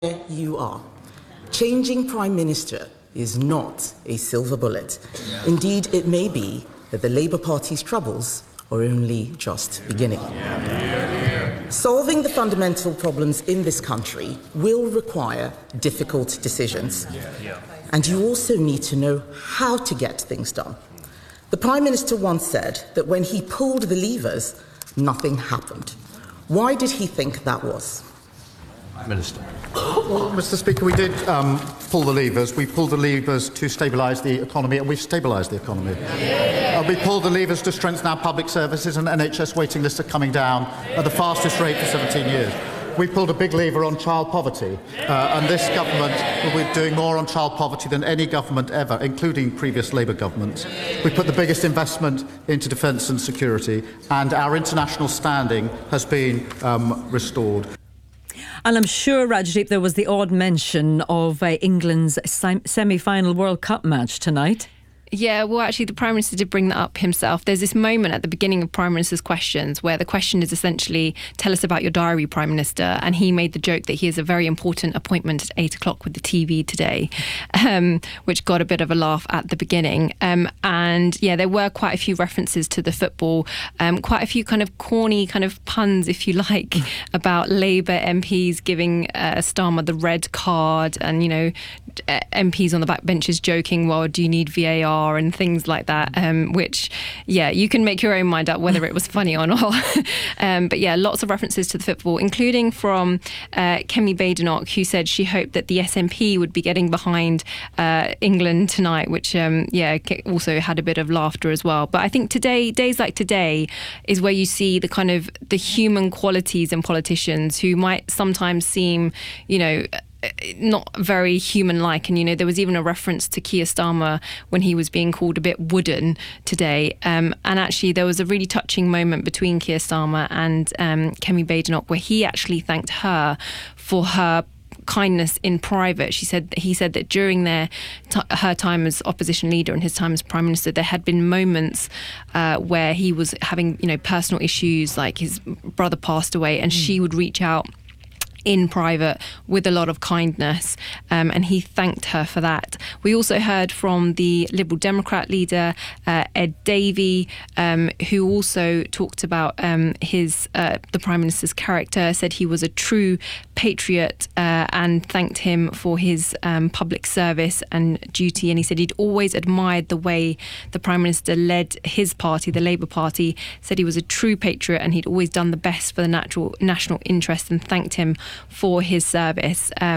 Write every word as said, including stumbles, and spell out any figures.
You are. Changing Prime Minister is not a silver bullet. Yeah. Indeed, it may be that the Labour Party's troubles are only just beginning. Yeah. Yeah. Solving the fundamental problems in this country will require difficult decisions. Yeah. Yeah. And you also need to know how to get things done. The Prime Minister once said that when he pulled the levers, nothing happened. Why did he think that was? Minister. Well, Mister Speaker, we did um, pull the levers. We pulled the levers to stabilise the economy, and we've stabilised the economy. Uh, we pulled the levers to strengthen our public services, and N H S waiting lists are coming down at the fastest rate for seventeen years. We pulled a big lever on child poverty, uh, and this government will be doing more on child poverty than any government ever, including previous Labour governments. We put the biggest investment into defence and security, and our international standing has been um, restored. And I'm sure, Rajdeep, there was the odd mention of uh, England's sem- semi-final World Cup match tonight. Yeah, well, actually, the Prime Minister did bring that up himself. There's this moment at the beginning of Prime Minister's questions where the question is essentially, tell us about your diary, Prime Minister. And he made the joke that he has a very important appointment at eight o'clock with the T V today, um, which got a bit of a laugh at the beginning. Um, and yeah, there were quite a few references to the football, um, quite a few kind of corny kind of puns, if you like, about Labour M Ps giving uh, Starmer the red card and, you know, M Ps on the back benches joking, well, do you need V A R? And things like that, um, which, yeah, you can make your own mind up whether it was funny or not. um, but yeah, lots of references to the football, including from uh, Kemi Badenoch, who said she hoped that the S N P would be getting behind uh, England tonight, which, um, yeah, also had a bit of laughter as well. But I think today, days like today, is where you see the kind of the human qualities in politicians who might sometimes seem, you know, not very human-like. And, you know, there was even a reference to Keir Starmer when he was being called a bit wooden today. Um, and actually, there was a really touching moment between Keir Starmer and um, Kemi Badenoch where he actually thanked her for her kindness in private. She said he said that during their t- her time as opposition leader and his time as Prime Minister, there had been moments uh, where he was having, you know, personal issues, like his brother passed away, and mm. she would reach out in private with a lot of kindness, um, and he thanked her for that. We also heard from the Liberal Democrat leader, uh, Ed Davey, um, who also talked about um, his uh, the Prime Minister's character, said he was a true patriot uh, and thanked him for his um, public service and duty. And he said he'd always admired the way the Prime Minister led his party, the Labour Party, said he was a true patriot and he'd always done the best for the natural national interest, and thanked him for his service. Um,